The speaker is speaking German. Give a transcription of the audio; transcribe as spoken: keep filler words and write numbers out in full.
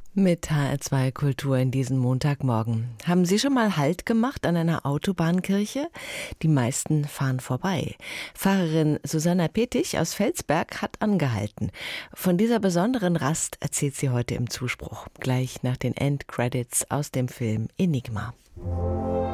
Mit H R zwei Kultur in diesem Montagmorgen. Haben Sie schon mal Halt gemacht an einer Autobahnkirche? Die meisten fahren vorbei. Pfarrerin Susanna Petich aus Felsberg hat angehalten. Von dieser besonderen Rast erzählt sie heute im Zuspruch. Gleich nach den Endcredits aus dem Film Enigma.